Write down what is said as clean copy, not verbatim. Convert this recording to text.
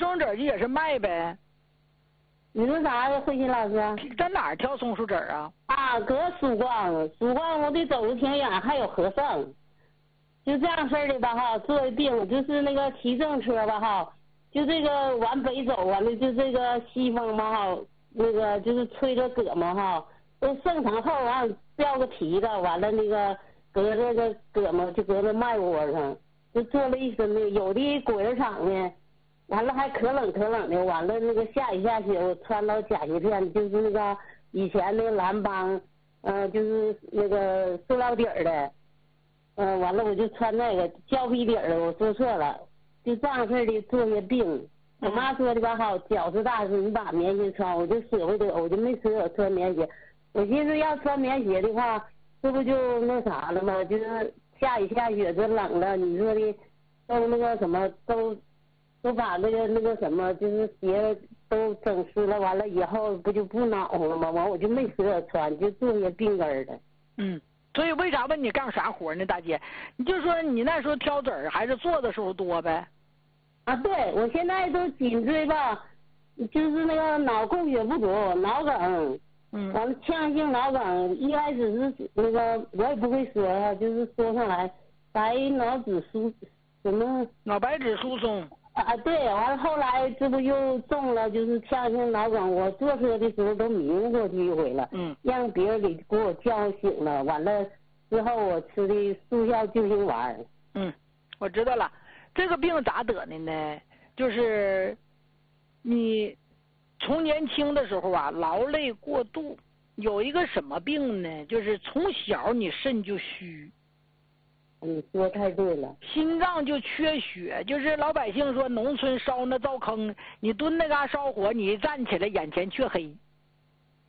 松子也是卖呗。 你说啥呀，慧心老师？ 在哪儿挑松树籽啊？ 啊，搁曙光我得走的挺远，还有和尚。就这样式儿的吧哈，做的病就是那个骑自行车吧哈，就这个往北走，完了就这个西风嘛哈，那个就是吹着胳膊哈，都盛产后完了掉个蹄子，完了那个搁这个胳膊就搁那脉窝上，就做了一身的，有的鬼儿场呢，完了还可冷的，完了那个下雨下雪，我穿到假鞋片，就是那个以前那个蓝帮，就是那个塑料底儿的。完了我就穿那个胶皮底儿的，我说错了，就这样式的做些病。我妈说的吧好，脚是大，你把棉鞋穿，我就舍不得，我就没舍得穿棉鞋。我寻思要穿棉鞋的话，这不就那啥了吗？就是下雨下雪这冷了，你说的都那个什么都把那个什么就是鞋都整湿了，完了以后不就不恼了吗？完我就没舍得穿，就做些病根儿的。 所以为啥问你干啥活呢，大姐？你就说你那时候挑籽儿还是做的时候多呗？ 啊，对，我现在都颈椎吧，就是那个脑供血不足，脑梗，完了腔性脑梗，一开始是那个我也不会说啊，就是说上来白脑子疏什么脑白质疏松。 啊，对，完了后来这不又中了，就是腔性脑梗，我坐车的时候都迷过去一回了，让别人给我叫醒了，完了之后我吃的速效救心丸。 我知道了，这个病咋得的呢？就是你从年轻的时候啊，劳累过度，有一个什么病呢？就是从小你肾就虚。 你说太对了， 心脏就缺血，就是老百姓说农村烧那灶坑，你蹲那嘎烧火，你一站起来眼前黢黑，